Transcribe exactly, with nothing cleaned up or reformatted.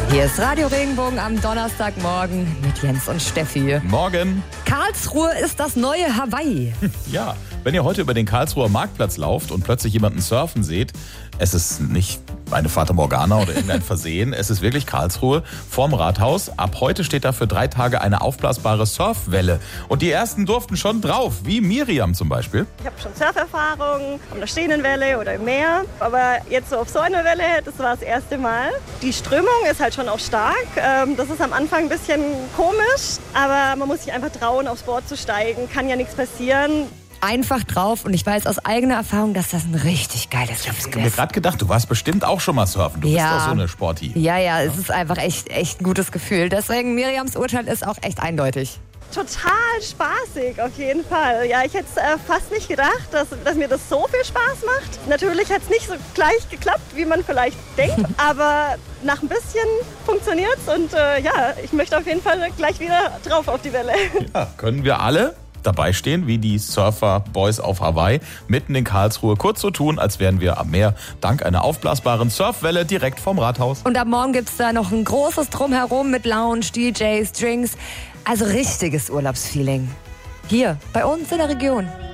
Hier ist Radio Regenbogen am Donnerstagmorgen mit Jens und Steffi. Morgen. Karlsruhe ist das neue Hawaii. Ja, wenn ihr heute über den Karlsruher Marktplatz lauft und plötzlich jemanden surfen seht, es ist nicht eine Fata Morgana oder irgendein Versehen, es ist wirklich Karlsruhe vorm Rathaus. Ab heute steht da für drei Tage eine aufblasbare Surfwelle. Und die ersten durften schon drauf, wie Miriam zum Beispiel. Ich habe schon Surferfahrung auf einer stehenden Welle oder im Meer, aber jetzt so auf so einer Welle, das war das erste Mal. Die Strömung ist halt schon auch stark. Das ist am Anfang ein bisschen komisch, aber man muss sich einfach trauen, aufs Board zu steigen. Kann ja nichts passieren. Einfach drauf und ich weiß aus eigener Erfahrung, dass das ein richtig geiles Ich habe Gefühl mir ist. gerade gedacht, du warst bestimmt auch schon mal surfen. Du Ja. bist doch so eine Sporty. Ja, ja, es ist einfach echt, echt ein gutes Gefühl. Deswegen, Miriams Urteil ist auch echt eindeutig. Total spaßig, auf jeden Fall. Ja, ich hätte es äh, fast nicht gedacht, dass, dass mir das so viel Spaß macht. Natürlich hat es nicht so gleich geklappt, wie man vielleicht denkt, aber nach ein bisschen funktioniert es und äh, ja, ich möchte auf jeden Fall gleich wieder drauf auf die Welle. Ja, können wir alle dabei stehen, wie die Surfer-Boys auf Hawaii, mitten in Karlsruhe, kurz so tun, als wären wir am Meer, dank einer aufblasbaren Surfwelle direkt vom Rathaus. Und ab morgen gibt es da noch ein großes Drumherum mit Lounge, D Js, Drinks. Also richtiges Urlaubsfeeling. Hier, bei uns in der Region.